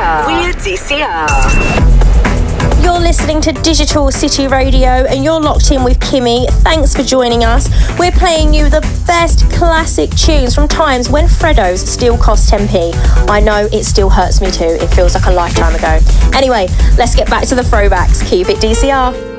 DCR. We're DCR. You're listening to Digital City Radio and you're locked in with Kimmy. Thanks for joining us. We're playing you the best classic tunes from times when Freddos still cost 10p. I know, it still hurts me too. It feels like a lifetime ago. Anyway, let's get back to the throwbacks. Keep it DCR.